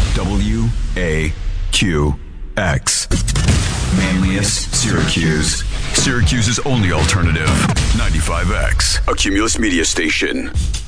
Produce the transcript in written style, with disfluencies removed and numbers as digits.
WAQX. Manlius, Syracuse. Syracuse's only alternative. 95X, a Cumulus Media station.